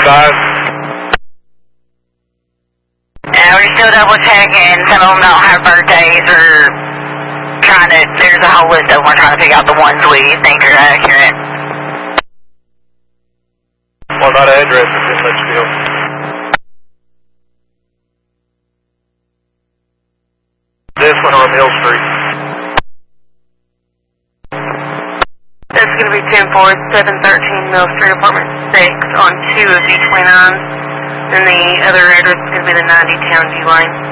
advised. We're still double checking. Some of them don't have birthdays or there's a whole list of them. We're trying to pick out the ones we think are accurate. What about addresses in Litchfield? This one on Mill Street. That's going to be 10-4-713 Mill Street, apartment 6 on 2 of D29. And the other address is going to be the 90 Town View Line.